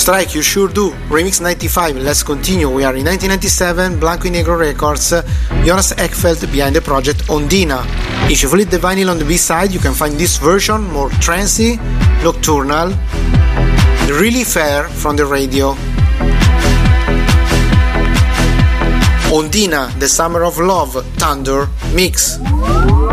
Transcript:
Strike, you sure do. Remix 95, let's continue. We are in 1997, Blanco y Negro Records, Jonas Ekfeldt behind the project Ondina. If you flip the vinyl on the B-side, you can find this version, more trancy, nocturnal, really fair from the radio. Ondina, The Summer of Love, Thunder, Mix.